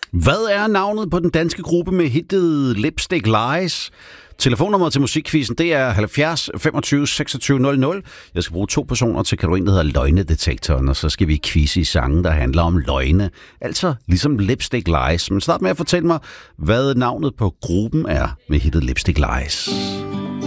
Hvad er navnet på den danske gruppe med hittet Lipstick Lies? Telefonnummeret til musikquizzen, det er 70 25 26 00. Jeg skal bruge 2 personer til kategorien, der hedder løgnedetektoren, og så skal vi quizze i sangen, der handler om løgne. Altså ligesom Lipstick Lies. Men start med at fortælle mig, hvad navnet på gruppen er med hittet Lipstick Lies.